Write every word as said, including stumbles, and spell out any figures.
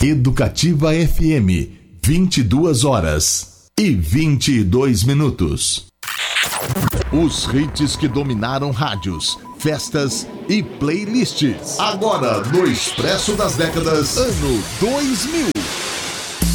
Educativa F M, vinte e duas horas e vinte e dois minutos. Os hits que dominaram rádios, festas e playlists. Agora no Expresso das Décadas, ano dois mil.